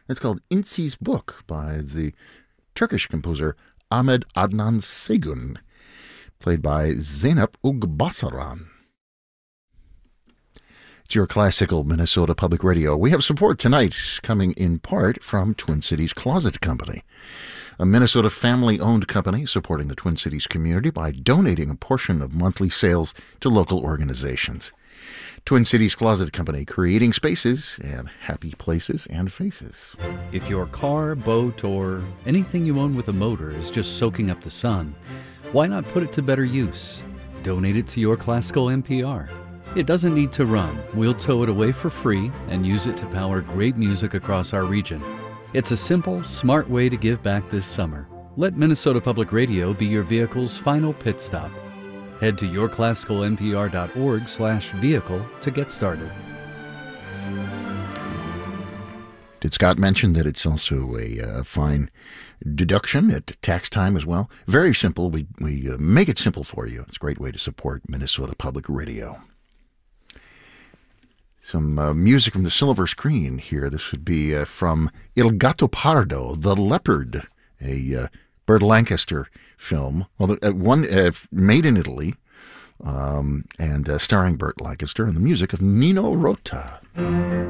It's called Insi's Book by the Turkish composer Ahmed Adnan Saygun, played by Zeynep Ugbasaran. It's your classical Minnesota Public Radio. We have support tonight coming in part from Twin Cities Closet Company, a Minnesota family-owned company supporting the Twin Cities community by donating a portion of monthly sales to local organizations. Twin Cities Closet Company, creating spaces and happy places and faces. If your car, boat, or anything you own with a motor is just soaking up the sun, why not put it to better use? Donate it to Your Classical NPR. It doesn't need to run. We'll tow it away for free and use it to power great music across our region. It's a simple, smart way to give back this summer. Let Minnesota Public Radio be your vehicle's final pit stop. Head to yourclassicalnpr.org/vehicle to get started. Did Scott mention that it's also a fine deduction at tax time as well? Very simple. We make it simple for you. It's a great way to support Minnesota Public Radio. Some music from the silver screen here. This would be from Il Gatto Pardo, The Leopard, a Burt Lancaster film. Well, one made in Italy and starring Burt Lancaster, and the music of Nino Rota.